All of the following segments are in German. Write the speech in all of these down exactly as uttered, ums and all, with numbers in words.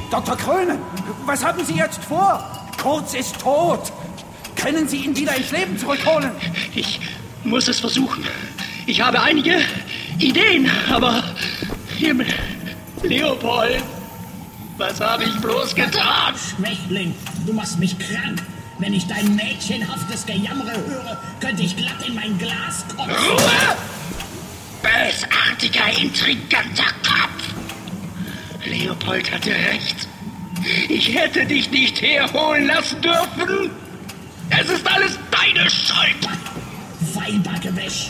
Doktor Kröne, was haben Sie jetzt vor? Kurz ist tot. Können Sie ihn wieder ins Leben zurückholen? Ich muss es versuchen. Ich habe einige Ideen, aber... Himmel, Leopold, was habe ich bloß getan? Schwächling, du machst mich krank. Wenn ich dein mädchenhaftes Gejammere höre, könnte ich glatt in mein Glas kotzen. Ruhe! Bösartiger, intriganter Kopf! Leopold hatte recht. Ich hätte dich nicht herholen lassen dürfen. Es ist alles deine Schuld. Weinbackewisch.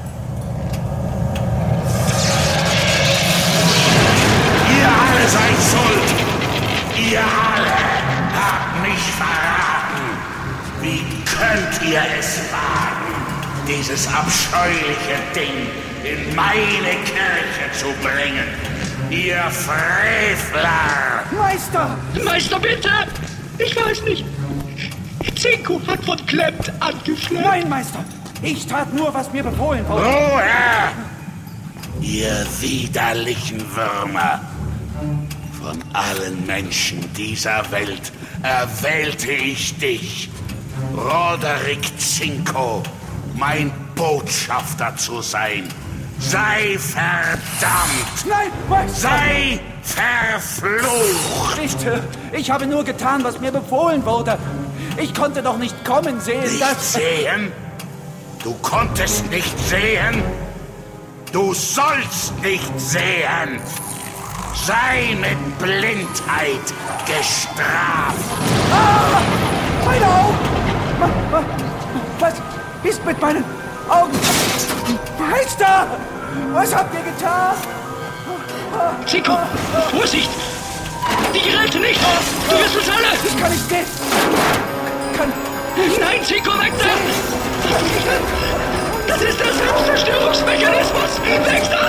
Ihr alle seid schuld. Ihr alle habt mich verraten. Wie könnt ihr es wagen, dieses abscheuliche Ding in meine Kirche zu bringen? Ihr Frevler! Meister! Meister, bitte! Ich weiß nicht. Zinko hat von Klemmt angeschlagen. Nein, Meister! Ich tat nur, was mir befohlen wurde. Ruhe! Ihr widerlichen Würmer! Von allen Menschen dieser Welt erwählte ich dich, Roderick Zinko, mein Botschafter zu sein. Sei verdammt! Nein, Meister! Sei verflucht! Ich, äh, ich habe nur getan, was mir befohlen wurde. Ich konnte doch nicht kommen sehen, Nicht dass... sehen? Du konntest nicht sehen? Du sollst nicht sehen! Sei mit Blindheit gestraft! Ah, meine Augen! Ma- ma- Was ist mit meinen Augen? Meister! Was habt ihr getan? Zinko, Vorsicht! Die Geräte nicht! Du wirst uns alle! Ich kann nicht gehen! Kann... Nein, Zinko, weg da! Das ist der Selbstzerstörungsmechanismus! Weg da!